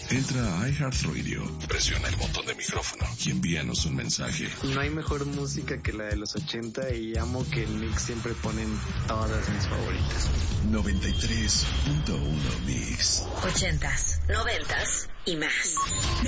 Entra a iHeartRadio, presiona el botón de micrófono y envíanos un mensaje. No hay mejor música que la de los 80 y amo que en Mix siempre ponen todas mis favoritas. 93.1 Mix. 80s, 90s y más.